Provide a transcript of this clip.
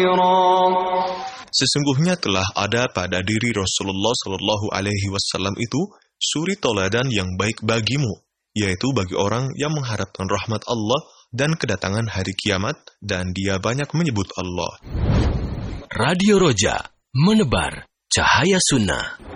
خيرا. Sesungguhnya telah ada pada diri Rasulullah Shallallahu Alaihi Wasallam itu suri toladan yang baik bagimu, yaitu bagi orang yang mengharapkan rahmat Allah dan kedatangan hari kiamat, dan dia banyak menyebut Allah. Radio Roja, menebar cahaya sunnah.